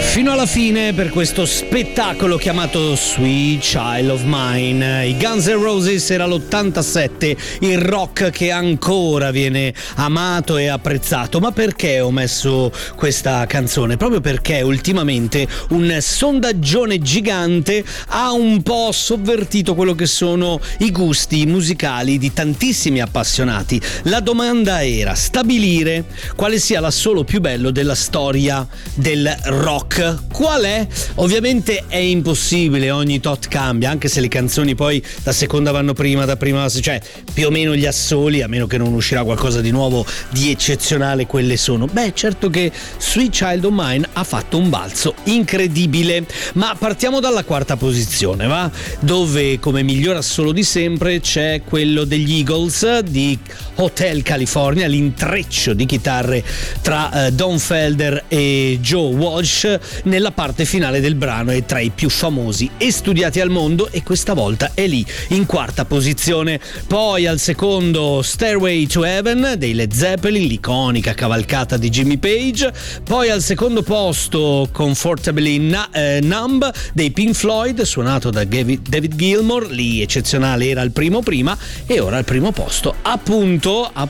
Fino alla fine per questo spettacolo chiamato Sweet Child of Mine. I Guns N' Roses era l'87, il rock che ancora viene amato e apprezzato. Ma perché ho messo questa canzone? Proprio perché ultimamente un sondaggione gigante ha un po' sovvertito quello che sono i gusti musicali di tantissimi appassionati. La domanda era stabilire quale sia l'assolo più bello della storia del rock. Qual è? Ovviamente è impossibile, ogni tot cambia, anche se le canzoni poi da seconda vanno prima, da prima, cioè più o meno gli assoli, a meno che non uscirà qualcosa di nuovo, di eccezionale, quelle sono. Beh, certo che Sweet Child of Mine ha fatto un balzo incredibile, ma partiamo dalla quarta posizione, va? Dove come miglior assolo di sempre c'è quello degli Eagles di Hotel California, l'intreccio di chitarre tra Don Felder e Joe Walsh nella parte finale del brano. È tra i più famosi e studiati al mondo e questa volta è lì in quarta posizione. Poi al secondo Stairway to Heaven dei Led Zeppelin, l'iconica cavalcata di Jimmy Page. Poi al secondo posto Comfortably Numb dei Pink Floyd, suonato da David Gilmour, lì eccezionale, era il primo prima, e ora al primo posto appunto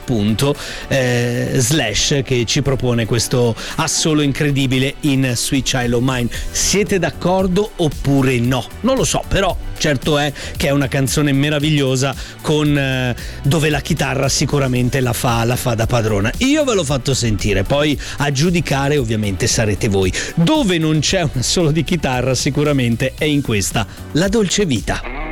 Slash, che ci propone questo assolo incredibile in Sweet Child of Mine. Siete d'accordo oppure no? Non lo so, però certo è che è una canzone meravigliosa con dove la chitarra sicuramente la fa da padrona. Io ve l'ho fatto sentire, poi a giudicare ovviamente sarete voi. Dove non c'è un assolo di chitarra sicuramente è in questa, La Dolce Vita.